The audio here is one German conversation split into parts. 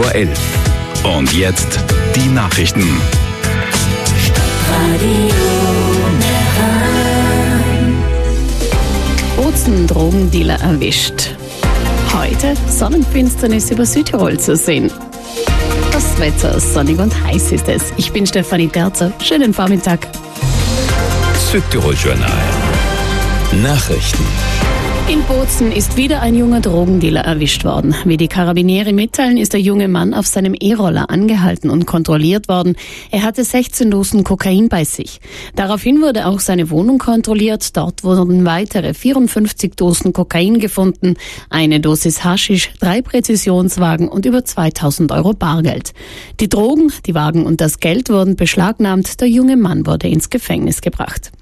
vor 11. Und jetzt die Nachrichten. Bozen Drogendealer erwischt. Heute Sonnenfinsternis über Südtirol zu sehen. Das Wetter sonnig und heiß ist es. Ich bin Stefanie Terzer. Schönen Vormittag. Südtirol-Journal. Nachrichten. In Bozen ist wieder ein junger Drogendealer erwischt worden. Wie die Karabinieri mitteilen, ist der junge Mann auf seinem E-Roller angehalten und kontrolliert worden. Er hatte 16 Dosen Kokain bei sich. Daraufhin wurde auch seine Wohnung kontrolliert. Dort wurden weitere 54 Dosen Kokain gefunden, eine Dosis Haschisch, 3 Präzisionswagen und über 2.000 Euro Bargeld. Die Drogen, die Wagen und das Geld wurden beschlagnahmt. Der junge Mann wurde ins Gefängnis gebracht.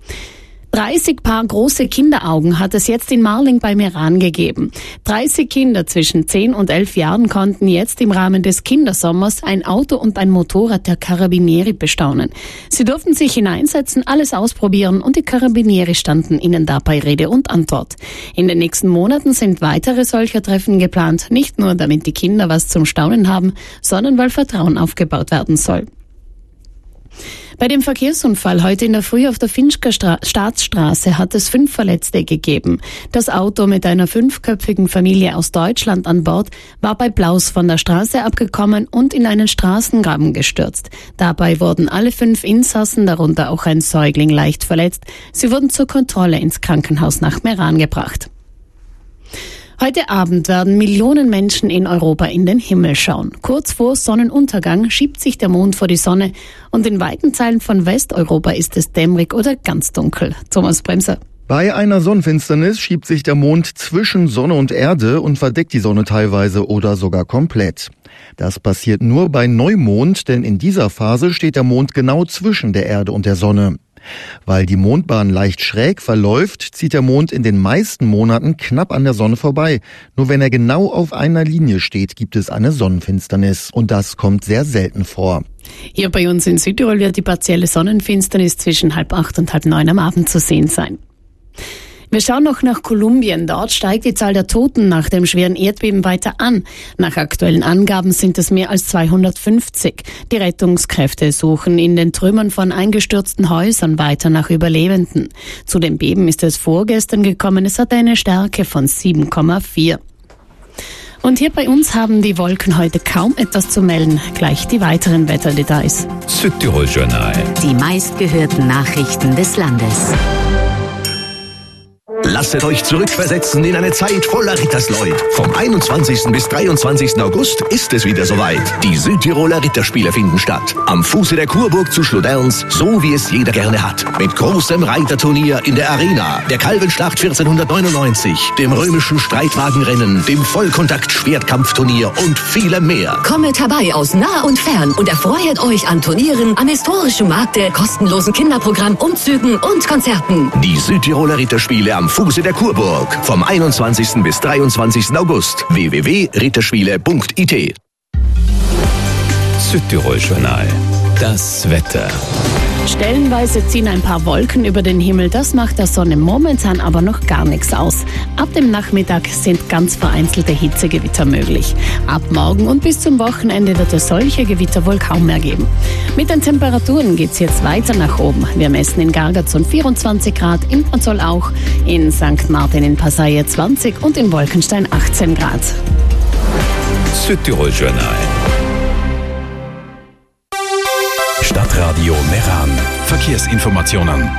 30 Paar große Kinderaugen hat es jetzt in Marling bei Meran gegeben. 30 Kinder zwischen 10 und 11 Jahren konnten jetzt im Rahmen des Kindersommers ein Auto und ein Motorrad der Karabinieri bestaunen. Sie durften sich hineinsetzen, alles ausprobieren und die Karabinieri standen ihnen dabei Rede und Antwort. In den nächsten Monaten sind weitere solcher Treffen geplant, nicht nur damit die Kinder was zum Staunen haben, sondern weil Vertrauen aufgebaut werden soll. Bei dem Verkehrsunfall heute in der Früh auf der Finchker Staatsstraße hat es 5 Verletzte gegeben. Das Auto mit einer 5-köpfigen Familie aus Deutschland an Bord war bei Blaus von der Straße abgekommen und in einen Straßengraben gestürzt. Dabei wurden alle 5 Insassen, darunter auch ein Säugling, leicht verletzt. Sie wurden zur Kontrolle ins Krankenhaus nach Meran gebracht. Heute Abend werden Millionen Menschen in Europa in den Himmel schauen. Kurz vor Sonnenuntergang schiebt sich der Mond vor die Sonne und in weiten Teilen von Westeuropa ist es dämmerig oder ganz dunkel. Thomas Bremser. Bei einer Sonnenfinsternis schiebt sich der Mond zwischen Sonne und Erde und verdeckt die Sonne teilweise oder sogar komplett. Das passiert nur bei Neumond, denn in dieser Phase steht der Mond genau zwischen der Erde und der Sonne. Weil die Mondbahn leicht schräg verläuft, zieht der Mond in den meisten Monaten knapp an der Sonne vorbei. Nur wenn er genau auf einer Linie steht, gibt es eine Sonnenfinsternis. Und das kommt sehr selten vor. Hier bei uns in Südtirol wird die partielle Sonnenfinsternis zwischen 7:30 und 8:30 am Abend zu sehen sein. Wir schauen noch nach Kolumbien. Dort steigt die Zahl der Toten nach dem schweren Erdbeben weiter an. Nach aktuellen Angaben sind es mehr als 250. Die Rettungskräfte suchen in den Trümmern von eingestürzten Häusern weiter nach Überlebenden. Zu dem Beben ist es vorgestern gekommen. Es hatte eine Stärke von 7,4. Und hier bei uns haben die Wolken heute kaum etwas zu melden. Gleich die weiteren Wetterdetails. Südtirol-Journal. Die meistgehörten Nachrichten des Landes. Lasset euch zurückversetzen in eine Zeit voller Rittersleut. Vom 21. bis 23. August ist es wieder soweit. Die Südtiroler Ritterspiele finden statt. Am Fuße der Kurburg zu Schloderns, so wie es jeder gerne hat. Mit großem Reiterturnier in der Arena, der Kalvenschlacht 1499, dem römischen Streitwagenrennen, dem Vollkontakt-Schwertkampfturnier und vielem mehr. Kommet herbei aus nah und fern und erfreut euch an Turnieren, am historischen Markte, kostenlosen Kinderprogramm, Umzügen und Konzerten. Die Südtiroler Ritterspiele am Fuße der Kurburg. Vom 21. bis 23. August. www.ritterspiele.it. Südtirol-Journal. Das Wetter. Stellenweise ziehen ein paar Wolken über den Himmel, das macht der Sonne momentan aber noch gar nichts aus. Ab dem Nachmittag sind ganz vereinzelte Hitzegewitter möglich. Ab morgen und bis zum Wochenende wird es solche Gewitter wohl kaum mehr geben. Mit den Temperaturen geht's jetzt weiter nach oben. Wir messen in Gargazon 24 Grad, in Pranzoll auch, in St. Martin in Passaia 20 und in Wolkenstein 18 Grad. Südtirol-Journal. Stadtradio Meran. Verkehrsinformationen.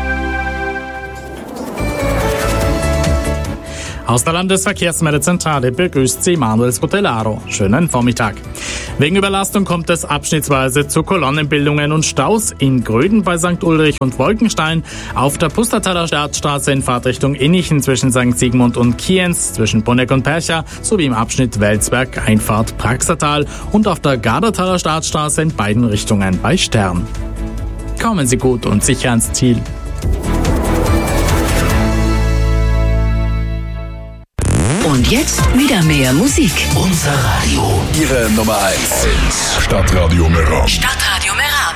Aus der Landesverkehrsmeldezentrale begrüßt Sie Manuel Scotellaro. Schönen Vormittag. Wegen Überlastung kommt es abschnittsweise zu Kolonnenbildungen und Staus in Gröden bei St. Ulrich und Wolkenstein, auf der Pustertaler Stadtstraße in Fahrtrichtung Innichen zwischen St. Sigmund und Kienz, zwischen Bonneck und Percha, sowie im Abschnitt Welsberg Einfahrt Praxertal und auf der Gardertaler Stadtstraße in beiden Richtungen bei Stern. Kommen Sie gut und sicher ans Ziel. Und jetzt wieder mehr Musik. Unser Radio. Ihre Nummer 1. Stadtradio Meran. Stadtradio Meran.